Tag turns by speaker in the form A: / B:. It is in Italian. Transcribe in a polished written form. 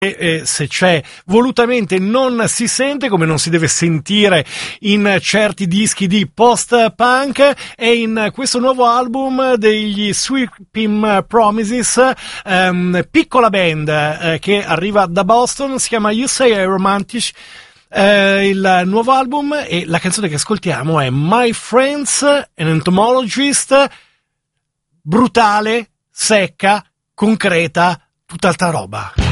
A: se c'è volutamente non si sente, come non si deve sentire in certi dischi di post-punk, e in questo nuovo album degli Sweeping Promises, piccola band che arriva da Boston, si chiama You Say I'm Romantic, il nuovo album, e la canzone che ascoltiamo è My Friends, an Entomologist, brutale, secca, concreta, tutt'altra roba.